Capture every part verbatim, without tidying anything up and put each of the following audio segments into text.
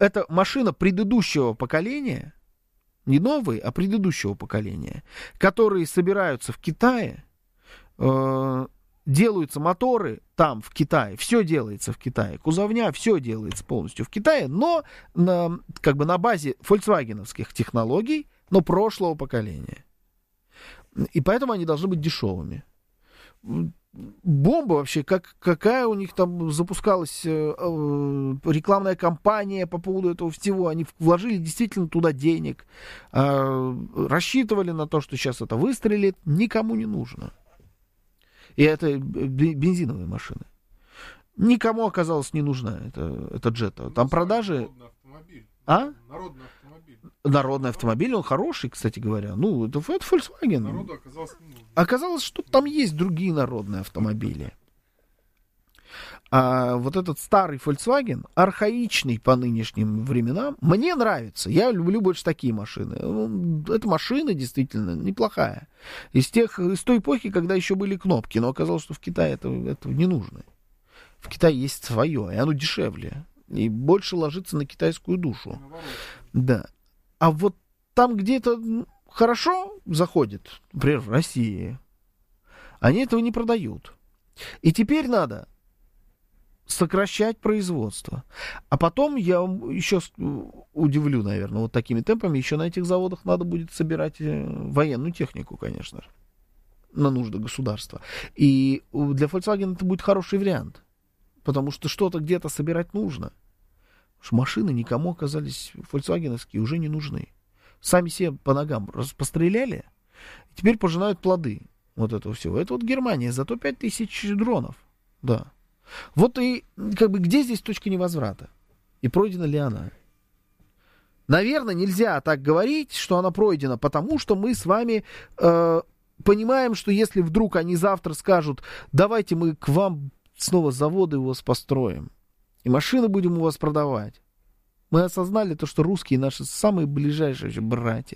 это машина предыдущего поколения, не новые, а предыдущего поколения, которые собираются в Китае, э, делаются моторы там, в Китае, все делается в Китае, кузовня, все делается полностью в Китае, но на, как бы на базе фольксвагеновских технологий, но прошлого поколения. И поэтому они должны быть дешевыми. Бомба вообще, как, какая у них там запускалась э, э, рекламная кампания по поводу этого всего. Они вложили действительно туда денег, э, рассчитывали на то, что сейчас это выстрелит, никому не нужно. И это бензиновые машины. Никому оказалось не нужна эта, эта Джета. Там продажи... А? Народный автомобиль. Народный автомобиль, он хороший, кстати говоря. Ну, это, это Volkswagen. Народу оказалось не нужно. Оказалось, что там есть другие народные автомобили. А вот этот старый Volkswagen, архаичный по нынешним временам, мне нравится. Я люблю больше такие машины. Эта машина действительно неплохая. Из, тех, из той эпохи, когда еще были кнопки. Но оказалось, что в Китае это, это не нужно. В Китае есть свое, и оно дешевле. И больше ложится на китайскую душу. Да. А вот там, где это хорошо заходит, например, в России, они этого не продают. И теперь надо сокращать производство. А потом я еще удивлю, наверное, вот такими темпами, еще на этих заводах надо будет собирать военную технику, конечно же, на нужды государства. И для Volkswagen это будет хороший вариант. Потому что что-то где-то собирать нужно. Потому что машины никому оказались, фольксвагеновские, уже не нужны. Сами себе по ногам постреляли, и теперь пожинают плоды вот этого всего. Это вот Германия, зато пять тысяч дронов. Да. Вот и как бы где здесь точка невозврата? И пройдена ли она? Наверное, нельзя так говорить, что она пройдена, потому что мы с вами э, понимаем, что если вдруг они завтра скажут, давайте мы к вам снова заводы у вас построим, и машины будем у вас продавать. Мы осознали то, что русские наши самые ближайшие братья.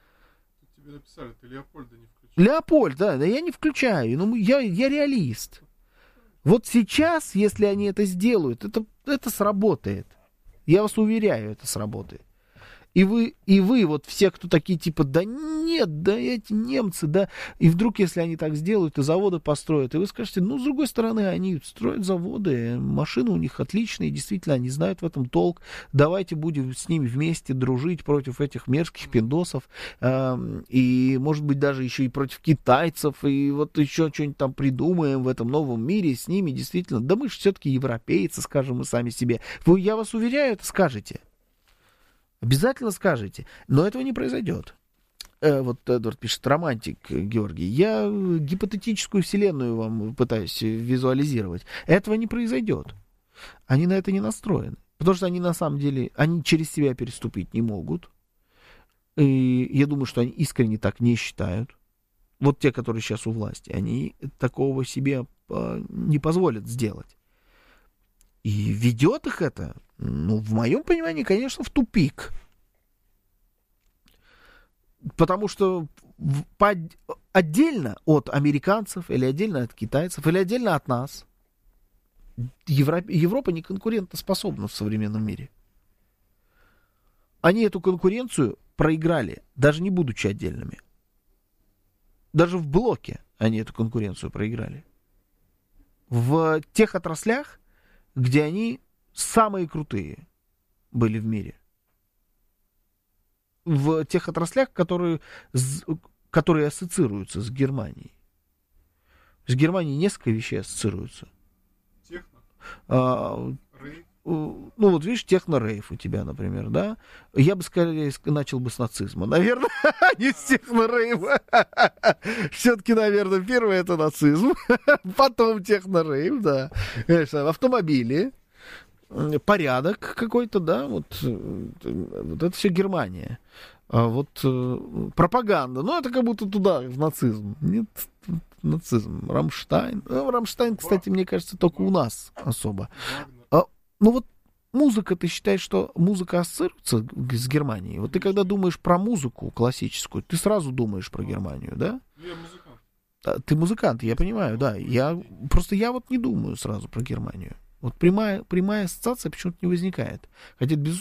Тебе написали, ты Леопольда не включаешь. Леопольд, да, да я не включаю, но я, я реалист. Вот сейчас, если они это сделают, это, это сработает. Я вас уверяю, это сработает. И вы, и вы, вот все, кто такие, типа, да нет, да эти немцы, да, и вдруг, если они так сделают, и заводы построят, и вы скажете, ну, с другой стороны, они строят заводы, машины у них отличные, действительно, они знают в этом толк, давайте будем с ними вместе дружить против этих мерзких пиндосов, э, и, может быть, даже еще и против китайцев, и вот еще что-нибудь там придумаем в этом новом мире с ними, действительно, да мы же все-таки европейцы, скажем мы сами себе. Вы, я вас уверяю, это скажете. Обязательно скажете, но этого не произойдет. Э, вот Эдвард пишет, романтик, Георгий. Я гипотетическую вселенную вам пытаюсь визуализировать. Этого не произойдет. Они на это не настроены. Потому что они на самом деле, они через себя переступить не могут. И я думаю, что они искренне так не считают. Вот те, которые сейчас у власти, они такого себе не позволят сделать. И ведет их это, ну, в моем понимании, конечно, в тупик. Потому что в, по, отдельно от американцев, или отдельно от китайцев, или отдельно от нас, Европа, Европа не конкурентоспособна в современном мире. Они эту конкуренцию проиграли, даже не будучи отдельными. Даже в блоке они эту конкуренцию проиграли. В тех отраслях, где они самые крутые были в мире. В тех отраслях, которые, которые ассоциируются с Германией. С Германией несколько вещей ассоциируются. Техно? А, ну, вот видишь, техно-рейв у тебя, например, да? Я бы скорее начал бы с нацизма, наверное, а не с техно-рейва. Все-таки, наверное, первое это нацизм, потом техно-рейв, да. Автомобили, порядок какой-то, да, вот, вот это все Германия. А вот пропаганда, ну, это как будто туда, в нацизм. Нет, нацизм. Рамштайн. Ну, Рамштайн, кстати, мне кажется, только у нас особо. Ну вот музыка, ты считаешь, что музыка ассоциируется с Германией? Вот ты когда думаешь про музыку классическую, ты сразу думаешь про Германию, да? Я музыкант. А, ты музыкант, я понимаю, да. Я, просто я вот не думаю сразу про Германию. Вот прямая, прямая ассоциация почему-то не возникает. Хотя, безусловно,